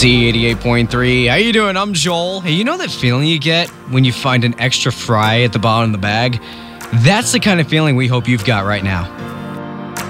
Z88.3. How you doing? I'm Joel. Hey, you know that feeling you get when you find an extra fry at the bottom of the bag? That's the kind of feeling we hope you've got right now.